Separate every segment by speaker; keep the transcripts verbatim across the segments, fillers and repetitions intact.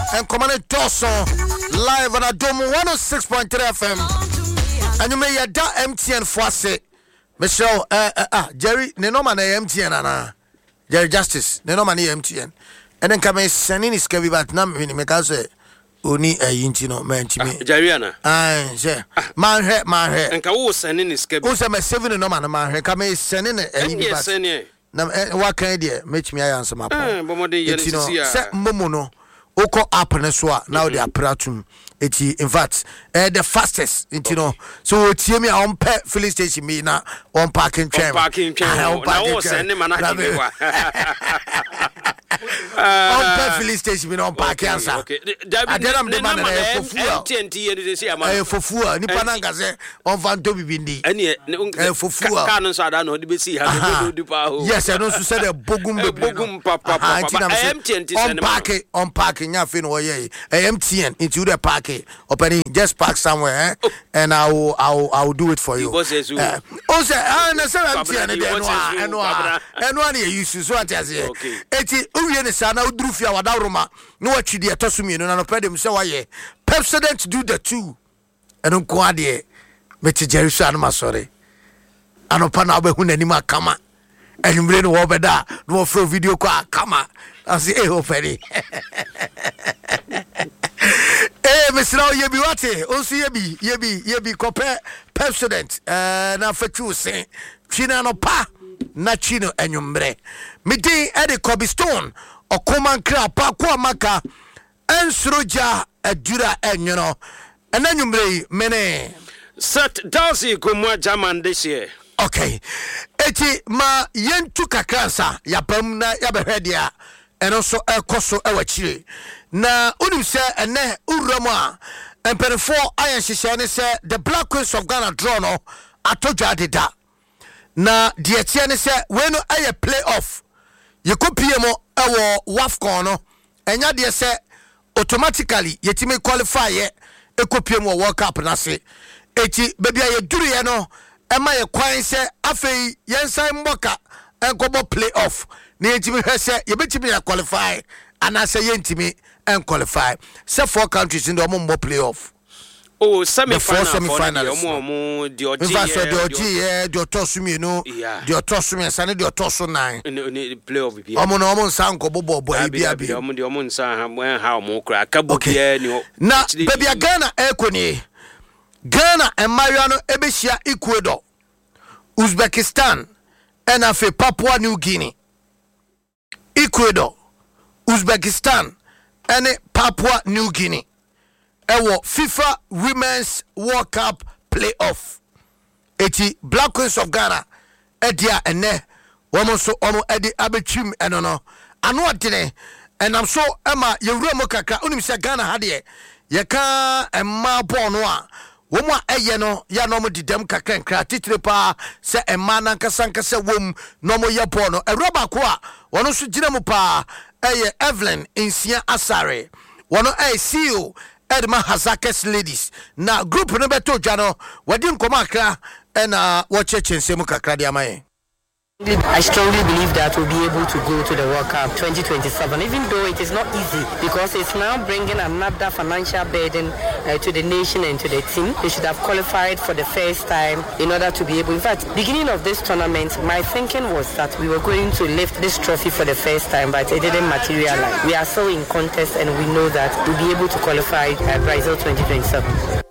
Speaker 1: and command Dawson live on a Dome one oh six point three F M. And you may have that M T N for say, Michelle, uh, uh, uh, Jerry, Nenoma M T N, Anna, Jerry Justice, Nenoma M T N. And then come a sending his Kevin, but now we make us say, Uni a Yintino, man, to me.
Speaker 2: Jariana,
Speaker 1: I say, man, head, man, head.
Speaker 2: And Kawo sending his Kevin.
Speaker 1: Who's a seven no man, man, come a sending it. Now, what can I do? Make me answer my point. You know, set Momono, Oko Apaneswa, now the apparatum. It's in fact uh, the fastest, you know. So it's me on pet filling station, me now on parking chair.
Speaker 2: Parking chair. On
Speaker 1: pet filling station, me on parking answer. I tell them the man for fuel.
Speaker 2: T T N
Speaker 1: for fuel. Nipananga say on Vanto Bindi. And for fuel.
Speaker 2: Cannons are done.
Speaker 1: Yes, I also said a bogum
Speaker 2: bogum papa. M T N
Speaker 1: on parking on parking. Ya fin oye. M T N into the park. Opening, just park somewhere, eh? Oh. And I will, I will, I will do it for you. Uh, oh, sir, I understand. I'm telling you, and one, and one you used to so I tell you. Eti, Urian is an outdrufia wadaruma. No, what you did, Tosumi, and I pay them so I Pepsodent do the two. And on Quadie, Meti Jerusalem, sorry. And upon our Hunanima Kama. And you bring over there, no for video car, Kama. I say, eh, oh, Penny. Eh, Mister Yebi Wate, also Yebi, Yebi, Yebi, compare Pepsodent, uh, na fetu say, China no pa, na chino enyumbre. Midi Eddie Kobe Stone, or Coman Crab, Pakwa Maka, and Sroja, a Jura, and you know, and then you mene.
Speaker 2: Sat Darcy, Kumwa Jaman this year.
Speaker 1: Okay, Eti ma yen tuka kansa, ya pamna, ya behedia. And also a costo our chile. Na unim say and ne urama and per four iron shishane say the Black Queens of Ghana draw no atoja dida. Na dietiane say when no aye playoff. You could P M O our WAFCON no and ya de say automatically yetime qualify ye e could P M O World Cup na say. Eti baby aye duru ye no e ma ye kwan say afei yensan mboka and go playoff. Ni yentimi hwese yebetimi ya qualify and I say yentimi and qualify. Say four countries in the Omombo playoff.
Speaker 2: Oh, semi-final.
Speaker 1: Semi-finals. In fact, so the O G, yeah, the Otosumi, you know, the Otosumi, and Sunday the Otosu nine.
Speaker 2: Playoff.
Speaker 1: Omon Omon Sanko Bobo boy,
Speaker 2: Abi Abi. Omon the Omon San how more crack. Okay.
Speaker 1: Now, baby, Ghana Ekoni, Ghana and Mariano Ebeshia Ecuador, Uzbekistan, and Afe Papua New Guinea. Ecuador, Uzbekistan, and Papua New Guinea. Ewo FIFA Women's World Cup playoff. Eti Black Queens of Ghana, Edia and ne, woman so omo Edi Abechim and no. Ano atine, and I'm so Emma, you remo kaka, unim se Ghana hadie, ye ka emma bonwa. Woma eyeno ya no mo didem kakra nkra titire pa se emma na nkasanka se wom no mo ye pono e roba ko a wono so gire mu pa eye Evelyn Insia Asare wono e C E O Edma Hazakes Ladies na group no beto dwano wadi nkoma akra e na wo chechense mu kakra dia mai.
Speaker 3: I strongly believe that we'll be able to go to the World Cup twenty twenty-seven, even though it is not easy because it's now bringing another financial burden uh, to the nation and to the team. They should have qualified for the first time in order to be able. In fact, beginning of this tournament, my thinking was that we were going to lift this trophy for the first time, but it didn't materialize. We are so in contest and we know that we'll be able to qualify uh, Brazil twenty twenty-seven.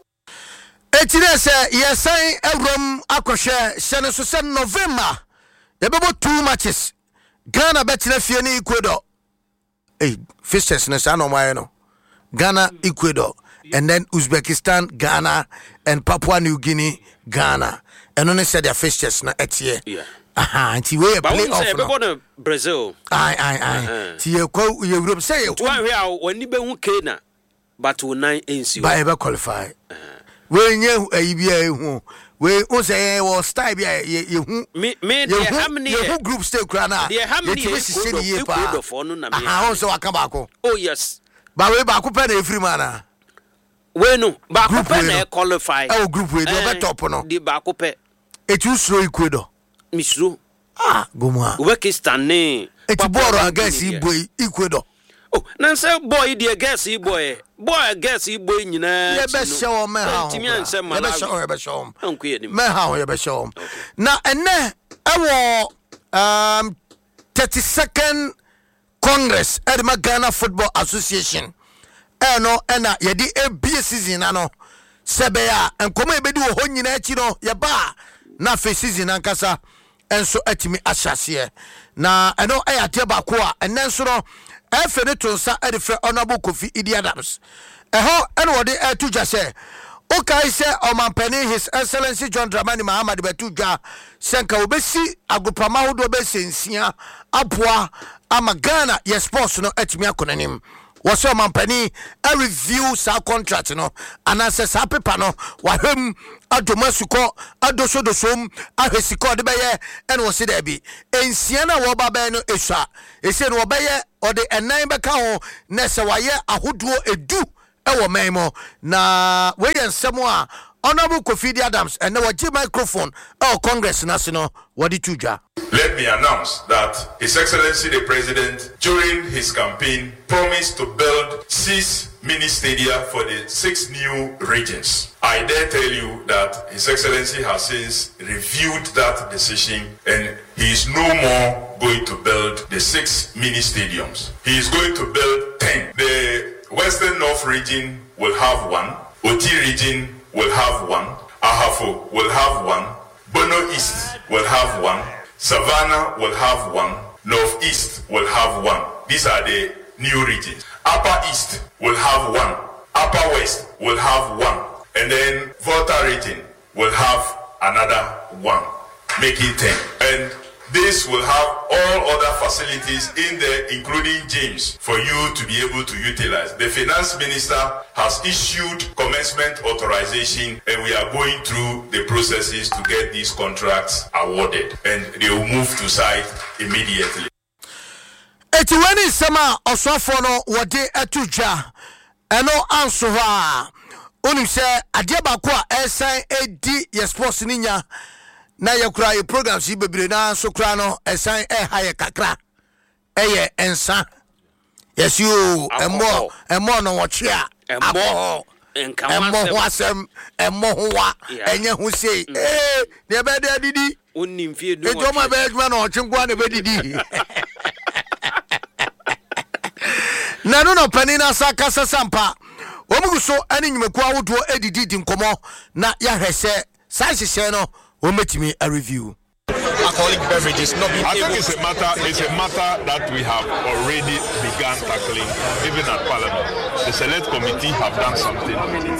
Speaker 1: Etinese yesai Ebrom akoshe shene so se November. Yebebo two matches. Ghana betina fie ni Ecuador. Hey, fixtures na no my no. Ghana, Ecuador, and then Uzbekistan, Ghana, and Papua New Guinea, Ghana. And only said their fixtures na etie. Yeah. Aha, and ti we play off.
Speaker 2: But we Brazil.
Speaker 1: Aye, aye, aye. Ti you ko Europe say you.
Speaker 2: One we are when you be hu Kenya, but we nine N C.
Speaker 1: Ba ebe qualify. We nye ayibia hu. We say was style ye you
Speaker 2: me me how many
Speaker 1: you group stay crana
Speaker 2: ye how many
Speaker 1: ye ah also akabako
Speaker 2: oh yes
Speaker 1: ba we ba ko pe na free man
Speaker 2: we no ba ko pe na qualify
Speaker 1: oh group we do be top no
Speaker 2: di ba ko pe
Speaker 1: e tu slow Ecuador
Speaker 2: misro
Speaker 1: ah goma
Speaker 2: Uzbekistan ne
Speaker 1: e ti boro against Ecuador
Speaker 2: Oh, Nancy boy, dear guessy boy. Boy, guessy boy, you know.
Speaker 1: You best show me how.
Speaker 2: You best show me how.
Speaker 1: You best show me.
Speaker 2: I'm queer.
Speaker 1: Me how you best show me. Now, and then, I was um thirty-second Congress at the Ghana Football Association. Eh no, and na yedi A B season ano. Sebeya, and come e bedu ho nyina achi no, ye ba na fe season ankasa enso atimi ahyase. Na eno e ate ba ko a enenso no e fe ne tonsa e de fe Honorable Kofi Idi Adams. E ho eno wode e tuja se o kai se Omampani His Excellency John Dramani Mahama de betuja senka obesi agopama hodo obesi nsia apoa ama Ghana ye sports no atimi akonanim. Was your company a review sa contract no and as a paper no wa him adomasuko adoso dosom ahesiko de beye and was there be ensiana wo ba be no esua ese no beye or the enan beka ho na se waye ahoduo edu e wo memo na we ensemo a Honorable Kofi Idi Adams and now G microphone our Congress national what did you ja.
Speaker 4: Let me announce that His Excellency the President during his campaign promised to build six mini stadia for the six new regions. I dare tell you that His Excellency has since reviewed that decision and he is no more going to build the six mini stadiums. He is going to build ten. The Western North region will have one. Oti region will have one. Ahafo will have one. Bono East will have one. Savannah will have one. Northeast will have one. These are the new regions. Upper East will have one. Upper West will have one. And then Volta region will have another one. Make it ten. And this will have all other facilities in there, including gyms, for you to be able to utilize. The finance minister has issued commencement authorization, and we are going through the processes to get these contracts awarded, and they will move to site immediately.
Speaker 1: Etiweni sema osofo no wode atuja eno anso ha onu se ade ba ko a esan edi ye sports ninya na yakura ye programs yi bebre na so kura no esan e ha ye kakra eye ensa yes you emmo emmo no woche a emmo emmo ho asem emmo ho wa enye ho sei eh ne be de didi
Speaker 2: onni mfie no
Speaker 1: e joma be juma no chinkwa ne be didi na no no panina saka sasampa omugu so ani nyimeku awodo edidi di nkomo na ya hwese sai hye no o metimi a review
Speaker 5: alcoholic beverages not being
Speaker 6: I
Speaker 5: able
Speaker 6: think it's a matter it's a matter that we have already begun tackling even at Parliament. The select committee have done something.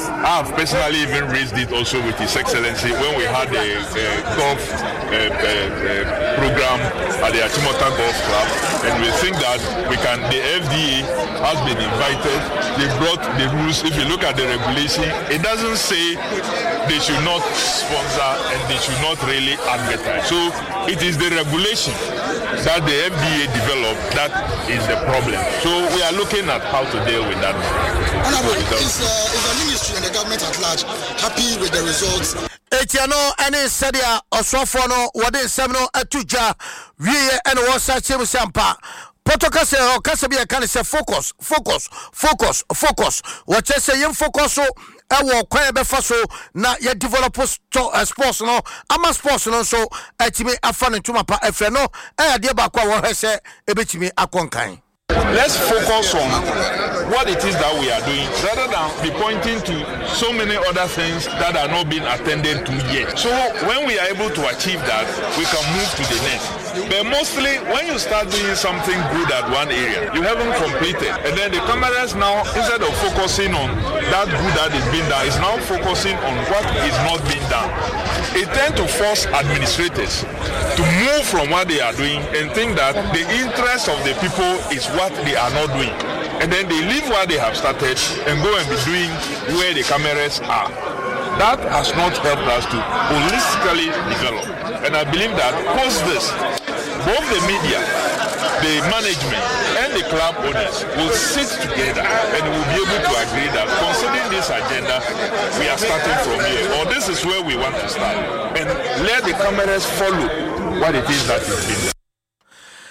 Speaker 6: I have personally even raised it also with His Excellency when we had a, a golf uh, uh, uh, program at the Achimota Golf Club, and we think that we can the F D A has been invited. They brought the rules. If you look at the regulation, it doesn't say they should not sponsor and they should not really advertise. So it is the regulation that the F D A developed that is the problem. So we are looking at how to deal with that.
Speaker 5: Honorable, is, uh, is the ministry and the government at large happy with the results?
Speaker 1: Etiano any sadia osofo no wode nsem no atuja wiye ene wo sa chem sampa protocol se o kase bia kan se focus focus focus focus what say yem focus so e wo kwan be fa so na ye develop sports no ama sports no so atimi afa no tuma pa efre no e ade ba kwa wo hese e betimi akonkan.
Speaker 6: Let's focus on what it is that we are doing rather than be pointing to so many other things that are not being attended to yet. So when we are able to achieve that, we can move to the next. But mostly when you start doing something good at one area, you haven't completed. And then the cameras now, instead of focusing on that good that is being done, is now focusing on what is not being done. It tends to force administrators to move from what they are doing and think that the interest of the people is what they are not doing. And then they leave what they have started and go and be doing where the cameras are. That has not helped us to holistically develop. And I believe that post this, both the media, the management, and the club owners will sit together and will be able to agree that considering this agenda, we are starting from here, or this is where we want to start. And let the cameras follow what it is that is being done.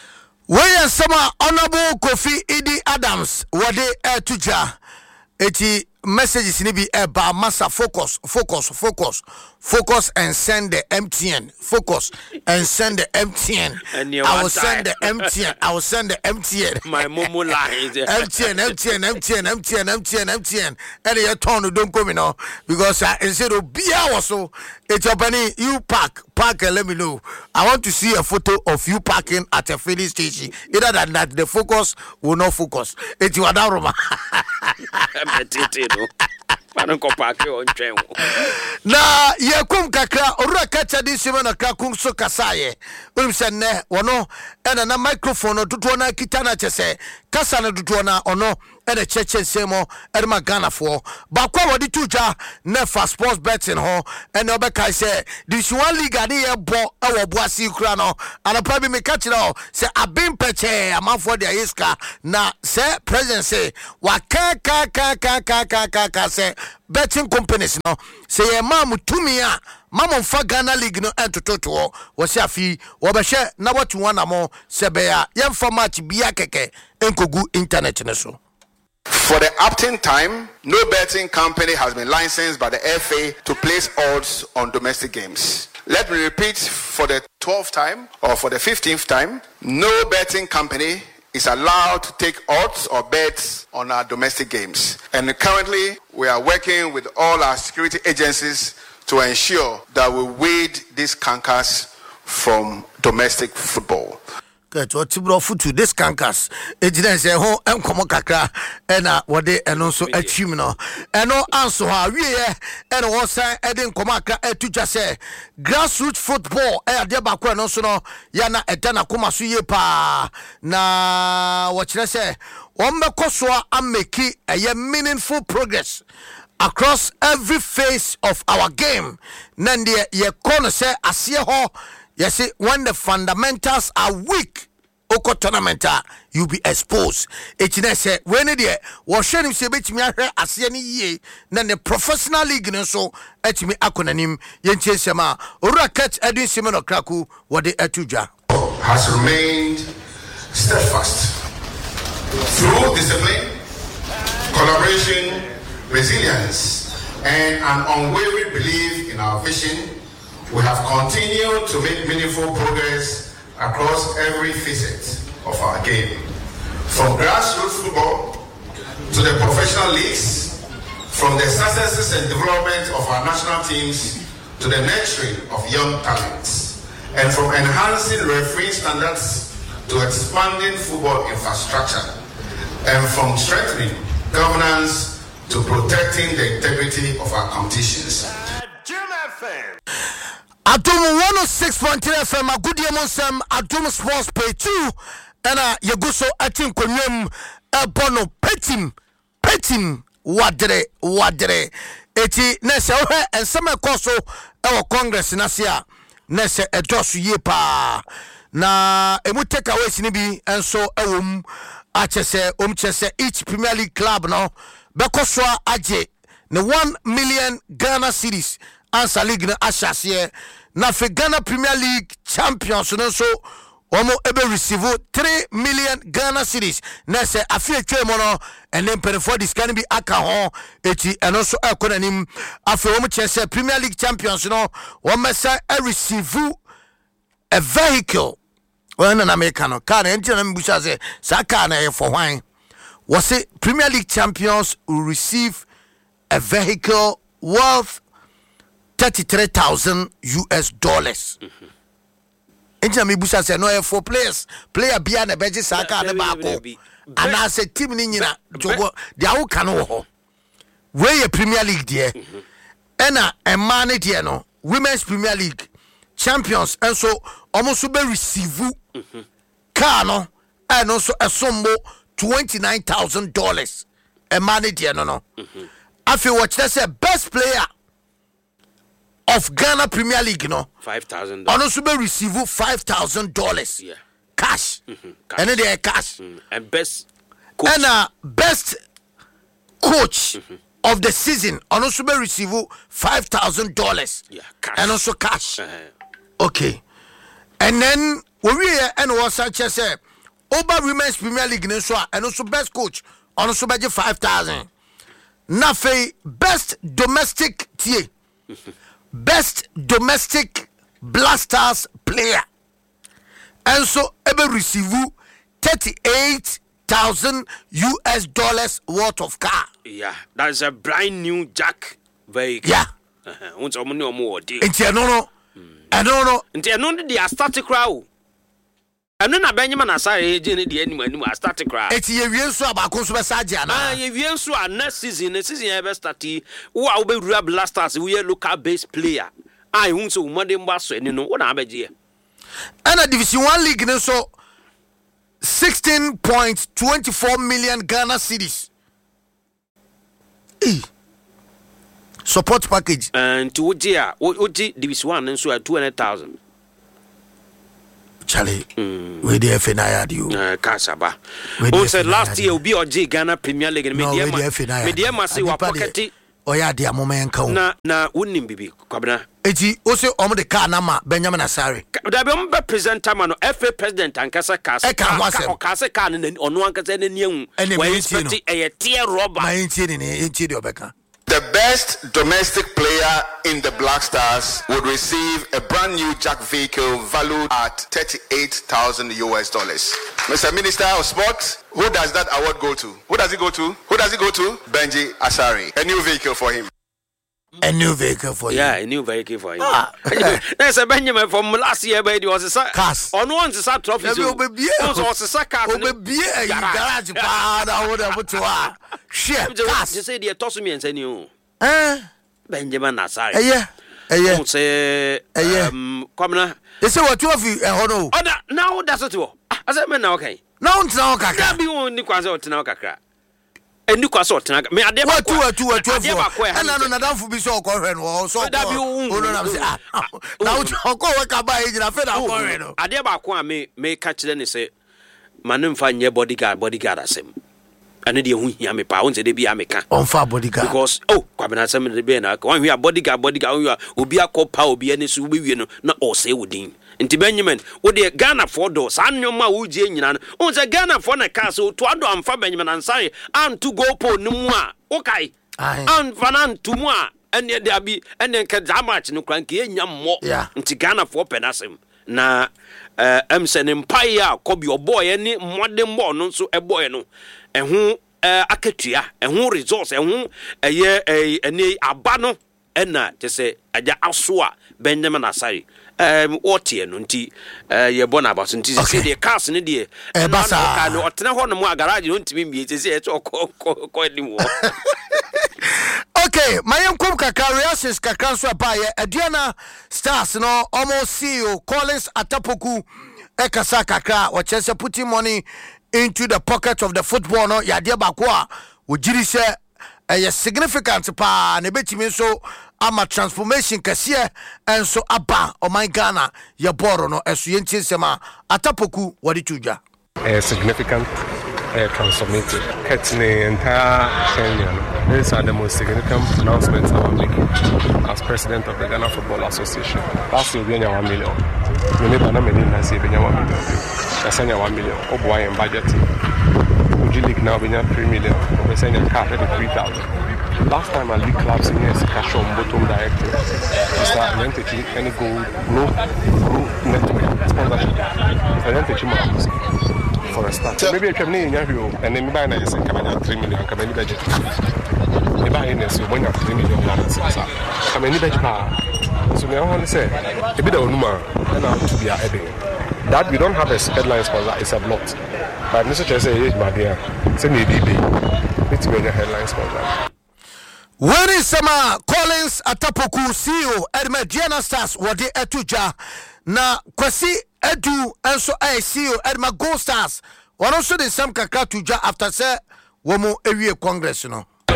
Speaker 1: Where sama Honorable Kofi Idi Adams wade air tuja eti messages ni bi eba massa focus focus focus focus and send the M T N focus and send the M T N. I will send the M T N. I will send the M T N.
Speaker 2: My momo line.
Speaker 1: M T N, M T N, M T N, M T N, M T N, M T N. And you turn don't come in because I instead of be also it's your penny you park park and let me know. I want to see a photo of you parking at a filling station. Either than that, the focus will not focus. It's your Roma. Na ye kum kakra ora kacha di sima na kakun so kasaye unim se ne wono ena na microphone tutu na kita na chese kasa na tutu na ono ena cheche semo erma Ghana for ba kwa wodi tuja ne fa sports betting ho ena obeka se this one league ani ye bo e wo boasi kura no ana pa bi me kachi na se abin peche amafo de iska na se president say wa ka ka ka ka ka ka ka se betting companies no say ye mam tumi a mamon fa Ghana league no entototo wo se afi wo be hwe na watu wana mo se be ya ye mfa match bia keke enkogu internet ne so.
Speaker 7: For the upton time, no betting company has been licensed by the F A to place odds on domestic games. Let me repeat for the twelfth time or for the fifteenth time, no betting company is allowed to take odds or bets on our domestic games. And currently, we are working with all our security agencies to ensure that we weed these cankers from domestic football.
Speaker 1: Get what tibro futu this cankers. Ejina say ho enkomo kakra ena wode eno so atwim no. Eno anso ha wiye ena wo san ede enkomo akra etuja say grassroots football e ade ba ko eno so no ya na ede na koma so ye pa na wo kire say won be koso ameki a meaningful progress across every phase of our game. Nande ye kono say asie ho. Yes, when the fundamentals are weak, oko tournament you be exposed. Echine say when the was share him say betimi ahwe ase ne yie na the professional league no so etimi akonanim yenche sema Uraket edin Simon Kraku wode atudwa
Speaker 7: has remained steadfast through discipline, collaboration, resilience, and an unwavering belief in our vision. We have continued to make meaningful progress across every facet of our game. From grassroots football to the professional leagues, from the successes and development of our national teams to the nurturing of young talents, and from enhancing referee standards to expanding football infrastructure, and from strengthening governance to protecting the integrity of our competitions.
Speaker 1: Atom one oh six point three F M agudie monsem Atom Sports Pay two ena yeguso atim konwem ebono petim petim wadre wadre eti nese ohwe ensem ekoso ewo congress na sia nese edosu ye pa na emu take away sinibi enso ewom achese omchese each Premier League club no bekoso aje ne one million Ghana cedis Ansa League na ashase na fe Ghana Premier League champions no so omo ebe receive three million Ghana cedis na se afie twemo no ene mpere this can be aka ho eti eno so ekonanim afi omo chese Premier League champions no o mesa e receive a vehicle when an American car enti na mbusa se sa car na e for hwan was it Premier League champions will receive a vehicle worth thirty-three thousand U S dollars. Enja me busa say no for players player bia na beje saka na baako ana se team ni nyina jogo dia wo kan wo ho we ye Premier League there ena emma ne there no Women's Premier League champions and so almost be receive car no and also a sombo twenty-nine thousand dollars emma ne there no no afi watch that say best player of Ghana Premier League, no,
Speaker 2: five thousand dollars.
Speaker 1: Also, be receive five thousand dollars.
Speaker 2: Yeah,
Speaker 1: cash. Mm-hmm. cash. And then they are cash.
Speaker 2: Mm. And best coach.
Speaker 1: And uh, best coach mm-hmm. of the season. Also, be receive five thousand dollars.
Speaker 2: Yeah, cash.
Speaker 1: And also cash.
Speaker 2: Uh-huh.
Speaker 1: Okay. And then we and was such as a over Women's Premier League no so and also best coach on so budget five thousand. Nafe best domestic T A. Best domestic Blasters player. And so ever receive thirty-eight thousand U S dollars worth of car.
Speaker 2: Yeah, that's a brand new Jack vehicle.
Speaker 1: Yeah.
Speaker 2: Once uh-huh. no more deal.
Speaker 1: It's no no. I don't know.
Speaker 2: It's no the static crowd. And then a Benjamin Asari agent the anyway a static crowd.
Speaker 1: It's a real so about Consumer
Speaker 2: Ah, if you so next season, the season ever started. Who are we real blasters? We are local based player. I won't so Monday Basso and you know what I'm a
Speaker 1: and a Division One league no so sixteen point two four million Ghana cedis. E. Support package.
Speaker 2: And to Ojia, Oji Division One and so at two hundred thousand.
Speaker 1: Charlie, mm. where the F N I had you?
Speaker 2: Uh, Kasaba. Oh, said last year, will be Oji Ghana Premier League and Media Media Massi were pocket.
Speaker 1: Oh, yeah, dear moment count.
Speaker 2: Na, na, wouldn't be Cobra.
Speaker 1: Eti also on the car nama Benjamin Asari.
Speaker 2: The Bumba present Tamano, F A President and Casa Casa, Casa Can and on one Casa and young, and a tear robber. I ain't seen in Rebecca.
Speaker 7: The best domestic player in the Black Stars would receive a brand new Jack vehicle valued at thirty-eight thousand U S dollars. Mister Minister of Sport, who does that award go to? Who does it go to? Who does it go to? Benji Asari. A new vehicle for him.
Speaker 1: A new vehicle for you.
Speaker 2: Yeah, a new vehicle for you. Ah. There's a Benjamin from last year, but it was a sack.
Speaker 1: Cast.
Speaker 2: On one to start trophy. It was a sack. It
Speaker 1: will be a garage. I would have put to her. Shit.
Speaker 2: Just say the toss me and send you.
Speaker 1: Eh?
Speaker 2: Benjamin Nasari.
Speaker 1: Eh, yeah. Eh, yeah.
Speaker 2: Say, um, come
Speaker 1: they say what two of you, eh, no.
Speaker 2: Oh, now that's what you I said, man, okay.
Speaker 1: Now, now, Kaka.
Speaker 2: Be one Niquazo to Nakaka. And you cross out. Me, I never
Speaker 1: two or two or two. And I don't know for be so correct. So that you now, go work about it. I fed out.
Speaker 2: I never me may catch them and say, Manum find your bodyguard, bodyguard as him. And the who hear me pounds, they be American.
Speaker 1: On far bodyguard.
Speaker 2: Because, oh, Quabana, some of the banner, when we are bodyguard, bodyguard, you are, will be a cop power, be any so we not all say within. Into Benjamin, would the Ghana for doors, and your Maujian, on the Ghana for a castle, to Ado and for Benjamin and Sai, and to go po Numwa, okay, and Fanan to moi, and yet there be, and then Kazamach no cranky, and yam more, yeah, into Ghana for Penasim. Na, uh, Emsen Empire, could be your boy, any modern born, so a boy, no, and who, uh, Akatia, and who resource, and who, a year, a, a, a bano, and not to say, a Asua, Benjamin Asari. Um, what here, Nunti, uh, your bonabas, and to say the cast in the day, and Bassa, or Tenahon, more garage, you want to be to say it's all quite more.
Speaker 1: Okay, my uncle Kakariasis Kakanswa by Adriana Stars, no, almost C E O Collins Atapoku Ekasaka, or Chelsea putting money into the pocket of the football, no, Yadia Bakwa, would you say a significant pa, and a bit so. I'm a transformation kasiye and so aba o my Ghana ya boro no esu yentie sema Atapoku wadi tuja
Speaker 8: a significant uh, transformative catching the entire Kenya. These are the most significant announcements I'm making as president of the Ghana Football Association. Last year we had one million. We never know many has been one million. That's one million. Oboy and budget. Uji League now we have three million. We send a car at three thousand. Last time I league clubs in here, cash on bottom director. Mister Nenteki, any goal, no, no network sponsorship. I Nenteki Marcus for a start. So maybe I can name you, and then maybe I say, come on, three million, come on, budget. Maybe I know so when you have three million dollars, come on, budget power. So now I want to say, a bit of number, and now to be a heading. That we don't have a headline sponsor is a lot. But Mister Chelsea, my dear, say maybe it's a headline sponsor.
Speaker 1: When is Sama Collins Atapoku C E O Edma Stars wadi etuja na kwasi edu enso a C E O Edma Gold Stars one also the same kakra tuja after say womo ewie congress no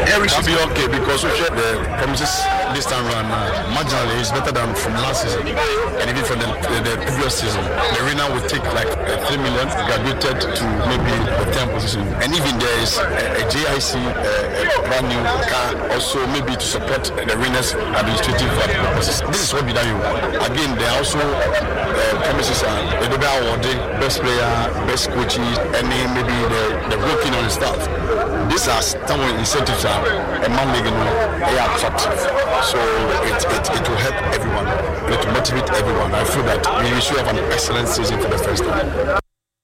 Speaker 9: It should be okay because we share the promises this time around. Uh, marginally, it's better than from last season and even from the, the, the previous season. The arena will take like uh, three million graduated to maybe the tenth position, and even there is a, a J I C, uh, a brand new car, also maybe to support the arena's administrative purposes. This is what we done. Again, there are also uh, promises are uh, the awarding best player, best coaches, and maybe the the working on the staff. These are some incentives are a man making they are attractive. So it, it it will help everyone. It will motivate everyone. I feel that we should have an excellent season for the first time.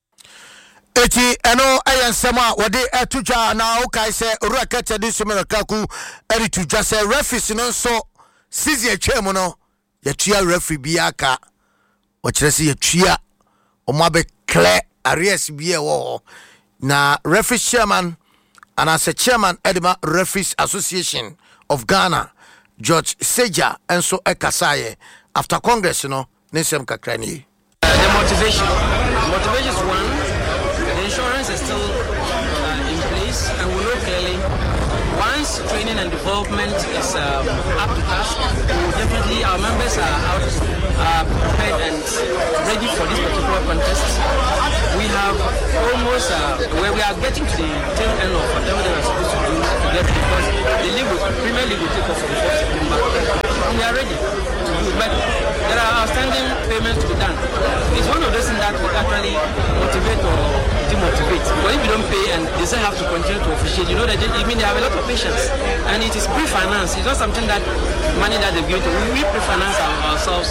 Speaker 1: Eti eno ayan sama wade etuja na ukai se urakete di sumela kaku eri tuja se referees no so season etwem no ya tua referee biaka o kire se ya tua o ma be clear areas bia wo na referee chairman and as a chairman Edema Referees Association of Ghana George Seja enso ekasaye after congress no nesem kakrani
Speaker 10: the motivation motivation is one. Insurance is still uh, in place, and we know clearly once training and development is um, up to task, definitely our members are out, uh, prepared and ready for this particular contest. We have almost uh, where we are getting to the tail end of whatever they are supposed to do to get, because the league, will, Premier League will take off from the fourth of September. We are ready to do, but there are outstanding payments to be done. It's one of those things that will actually motivate or demotivate. But if you don't pay and they still have to continue to officiate, you know that I mean they have a lot of patience, and it is pre-finance. It's not something that money that they give to. We pre-finance our, ourselves.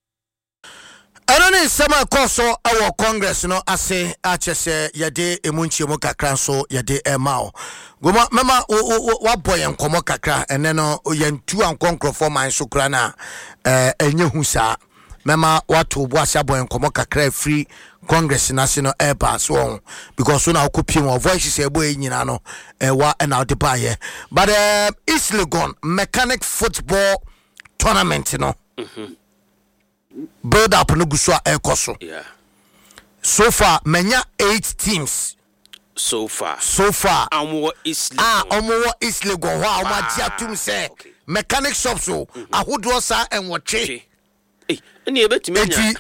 Speaker 1: I don't know some koso our congress no ase achese yade emunchi mo kakra so yade emao goma mama wa boy enkomo kakra ene no yentu ankonkro for man so kra na eh enye husa mama watu bo ase boy enkomo kakra free congress national air pass won because so na okopie mo voice say boy nyina no eh wa na de baye but uh, East Legon mechanic football tournament no mhm build up no guswa ekoso.
Speaker 2: Yeah.
Speaker 1: So far, manya eight teams.
Speaker 2: So far.
Speaker 1: So far.
Speaker 2: Amu East Legon.
Speaker 1: Ah, amu East Legon. Wa amu dia tum say. Mechanic shops so. Ahodo sa enwoche.
Speaker 2: Eh, eni ebeti menya.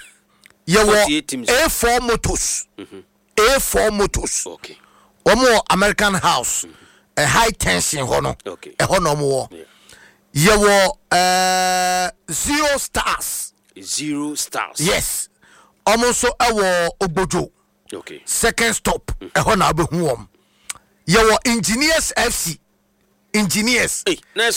Speaker 1: Ye A four motors. Mhm. A four motors.
Speaker 2: Okay.
Speaker 1: Omo American House. A high tension hono.
Speaker 2: Okay.
Speaker 1: E hono mo. Ye wo uh zero stars.
Speaker 2: Zero stars.
Speaker 1: Yes. Almost so our Obojo.
Speaker 2: Okay.
Speaker 1: Second stop. A hona be home. Your engineers F C. Engineers.
Speaker 2: Hey, nice.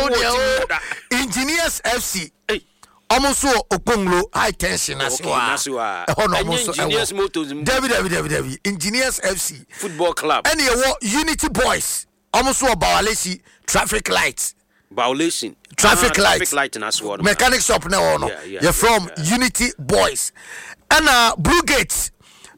Speaker 1: Engineers F C. Hey. Almost so Okonglo high tension as well. A hona almost engineers motors. David David David David. Engineers F C.
Speaker 2: Football club.
Speaker 1: And your Unity Boys. Almost so Bawalesi traffic lights.
Speaker 2: Violation.
Speaker 1: Traffic
Speaker 2: ah,
Speaker 1: lights.
Speaker 2: Traffic light in as well.
Speaker 1: Mechanic shop no no.
Speaker 2: Yeah, yeah,
Speaker 1: You're from
Speaker 2: yeah.
Speaker 1: Unity Boys. And uh Blue Gates.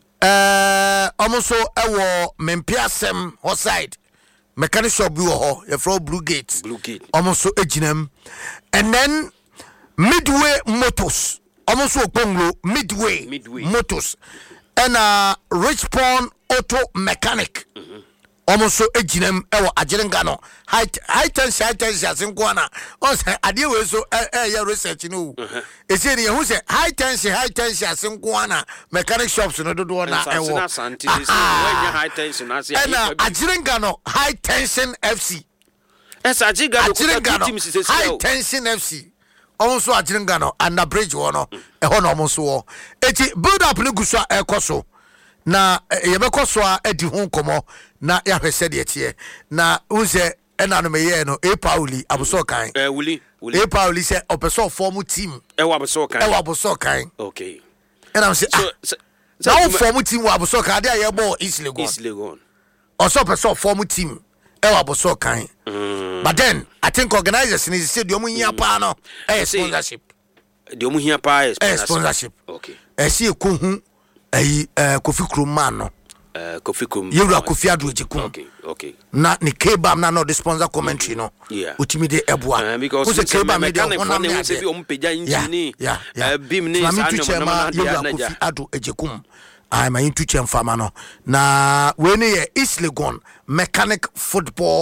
Speaker 1: Uh almost our Mempiasem side. Mechanic shop we ho. You're from Blue Gates.
Speaker 2: Blue Gate.
Speaker 1: Almost so Ejinem. And then Midway Motors. Almost so Ponglo Midway,
Speaker 2: Midway
Speaker 1: Motors. And uh Richpond Auto Mechanic. Mm-hmm. Almost so ejinem ewo ajerengano high high tension high tension asenkwana on say ade we so eh ya research no e say ne hu say high tension high tension asenkwana mechanic shops no dodo na ewo
Speaker 2: na santi when you high tension na say
Speaker 1: and ajerengano high tension F C
Speaker 2: es ajerengano team say
Speaker 1: high tension F C almost so ajerengano and na bridge wono e ho no almost so eti build up ne guso ekoso na yebekọ so a edi ho nkomo na ya hwese de tie na unse ena no meye no e Pauli abuso kan
Speaker 2: eh wuli wuli
Speaker 1: e Pauli se opeso form team
Speaker 2: e wa abuso kan
Speaker 1: e wa abuso kan
Speaker 2: okay
Speaker 1: ena am say so na form team wa abuso kan dia ye bo East Legon
Speaker 2: East Legon
Speaker 1: also opeso form team e wa abuso kan but then I think organizers ni say de omuhia pa no e sponsorship
Speaker 2: de omuhia pa
Speaker 1: e sponsorship
Speaker 2: okay
Speaker 1: e si ko hu eh Kofi Krumah no
Speaker 2: eh Kofi Krumah
Speaker 1: Yewura Kofi Adwojekum
Speaker 2: okay okay
Speaker 1: na ni Kebam na no the sponsor commentary no utimi de eboa
Speaker 2: because the Kebam me dey on am na say bi o mpagya engine eh bim ni sa no na
Speaker 1: Yewura Kofi Adwojekum ai ma intu chem fama no na we ne East Legon mechanic football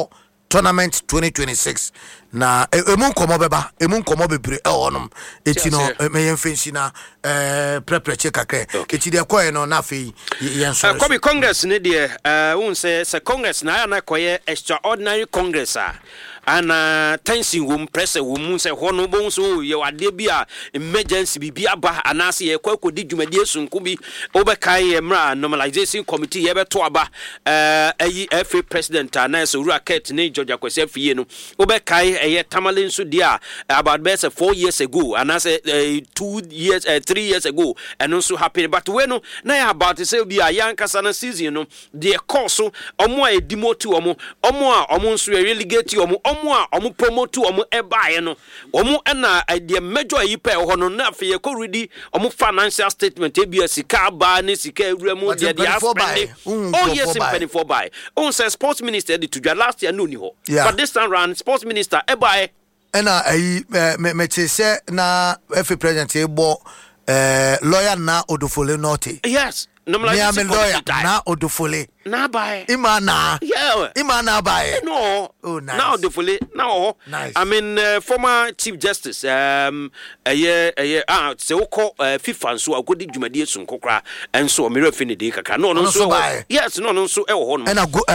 Speaker 1: tournament twenty twenty-six na emu nkomo beba emu nkomo bebre e honum eti no me yemfensi na eh prepreche kakre eti de koye no na fe yenso
Speaker 2: Kobi Congress ne de eh won say say Congress na na koye extraordinary Congress a ana tension wom pressure wom say hono bon so ye wade bia emergency bibia ba anase ye kwakodi dwumadi esunku bi obekai emra normalization committee ye beto aba eh ayi F A president ana so racket ne Georgia Kwesi afie no obekai eye tamale so dia about best four years ago anase uh, two years uh, three years ago and also happen but we no na about say bia yankasa na season no the course omo a demote omo omo a omo nso relegate omo omo a omo promote omo ebae no omo na the major yipa ho no na fe ko ready omo financial statement e bia sika ba ne sika ewremu de dia spend oh yes twenty-four by on say sports minister the to last year no ni ho but this time round sports minister ebae
Speaker 1: ena ayi me che se na F A president e bo eh lawyer na Odufole Norte
Speaker 2: yes normalization
Speaker 1: lawyer na Odufole
Speaker 2: na bae
Speaker 1: imana
Speaker 2: yeah
Speaker 1: imana bae
Speaker 2: no
Speaker 1: oh nice
Speaker 2: now Odufole now
Speaker 1: nice.
Speaker 2: I mean uh, former chief justice um a year a year ah se woko FIFA nso agodi dwumadi esun kokra enso me refi ne de kaka no no so yes no no so e wo ho no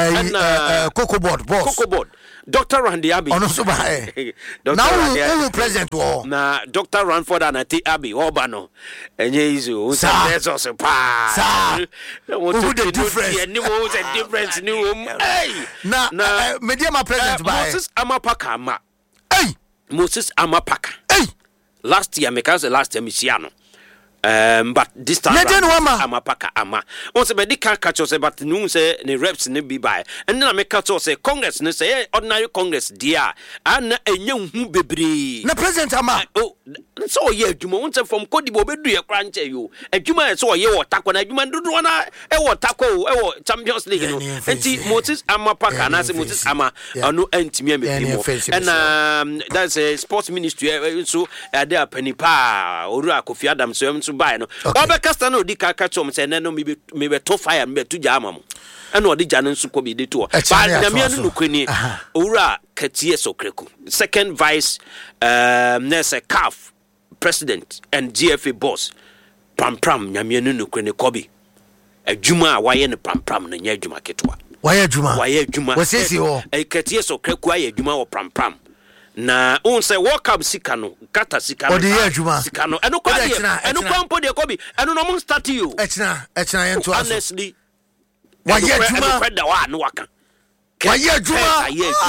Speaker 1: na Coco board boss
Speaker 2: Coco board Doctor Randy Abbey
Speaker 1: ono so bae now who president wo
Speaker 2: na Doctor Ranford Anati Abbey obano enye izo o say so pa
Speaker 1: sir who the difference
Speaker 2: what's the difference new hey
Speaker 1: na na media ma president
Speaker 2: uh,
Speaker 1: by
Speaker 2: Moses Amapaka ma
Speaker 1: hey
Speaker 2: Moses Amapaka
Speaker 1: hey
Speaker 2: last year because last year Misiano um but this time Amapaka ama on say be can catch us but no say the reps ne be by and then I make catch us say Congress ne say ordinary Congress dia and enye hu bebre
Speaker 1: na president ama
Speaker 2: oh so ye adwuma won say from Kodibo bedu ye kra nche yo adwuma so ye wotako na adwuma dodo na e wotako e wo Champions League no enti Moses Amapaka na say Moses ama ono antimi amepimo and um that's a sports ministry so there panipa oru Kofi Adam so buy no oba casta no di kaka chom say no me me be to fire me to jama mo and odi jana nsu ko be de to but na me no kwani owura katie Sokreku second vice um nese C A F president and G F A boss pram pram na me no kwani kobi adwuma a waye ne pram pram na nya adwuma ketwa
Speaker 1: waye adwuma
Speaker 2: waye adwuma
Speaker 1: wosesi ho
Speaker 2: e katie Sokreku aye adwuma wo pram pram na on say work up sika no kata sika no sika no eno kwa eno kwa mpo de kobi eno no mon start you
Speaker 1: echna echna yen to aso
Speaker 2: honestly
Speaker 1: waye adwuma
Speaker 2: kweda wa no waka
Speaker 1: waye adwuma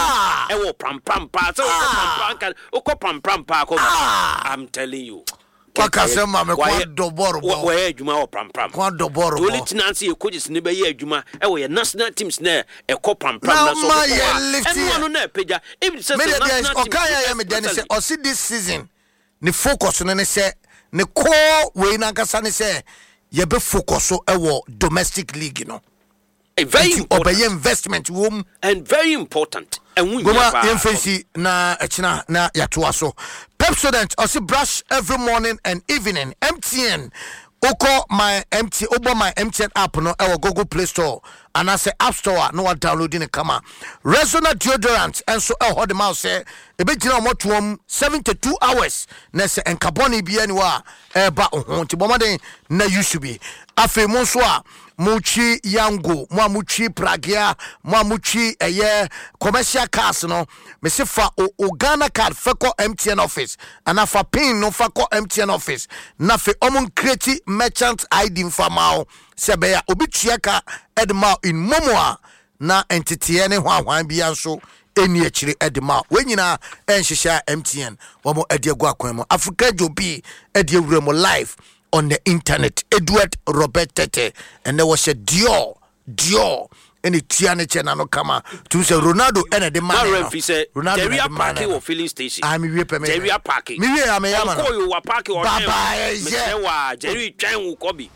Speaker 2: e wo pram pram pa so pram pram o pram pram pa ko I'm telling you
Speaker 1: waka sema me kwa doboro bo
Speaker 2: waye adwuma o pram pram
Speaker 1: kwa doboro
Speaker 2: bo lieutenant e coaches ne be ye adwuma e wo ye national teams na e ko pram pram na so eno no na peja even say national team
Speaker 1: okay ya me den say o see this season ne focus no ne say ne core we na kasa ne say ye be focus e wo domestic league no
Speaker 2: a very important
Speaker 1: investment wom
Speaker 2: and very important and we
Speaker 1: goma yemfensi na echina na yatoa so Pepsodent also brush every morning and evening M T N oko my M T obo my M T N app no e Google Play Store and I say App Store no downloading it kama Resona deodorant and so e hold the mouse say e be gina mo twom seventy-two hours na say enkaboni bi anwa e ba ho nti bomaden na you should be afi mo so a muchi yango mo amuchi pragia mo amuchi eye commercial cars no me se fa o Ghana card feko M T N office and afa pin no feko M T N office na fe omon create merchant I D infamao se be ya obi tuaka edma in momoa na entity ene hwan hwan bia so eni akire edma we nyina enhihya M T N wo mo ade agu akwan mo Africa Jobi ade awura mo live on the internet Edward Robert Tete and there was a Dior Dior any tiane chena no kama to say Ronaldo and the man
Speaker 2: Ronaldo Teria parking or filling station
Speaker 1: I me we pay
Speaker 2: Teria parking
Speaker 1: me we am yama
Speaker 2: no you wa parking or
Speaker 1: bye
Speaker 2: say wa Jerry twan wo kobi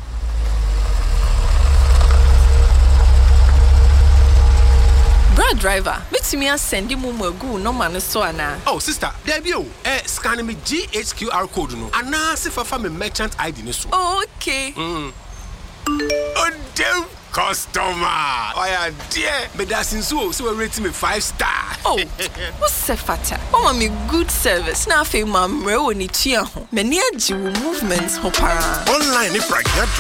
Speaker 11: Brad driver, meet me and send you more go no man so ana.
Speaker 12: Oh sister, there be you. Eh scan me G H Q R code no. Ana se fa fa me merchant I D ni so.
Speaker 11: Oh, okay.
Speaker 12: Mm. Oh damn. customer. Oh yeah, dear. But that's in so so rate me five star.
Speaker 11: Oh, what's the fata? Oh, me good service. Now, I feel my mre woni tia ho. Many a movements ho para.
Speaker 12: Online if I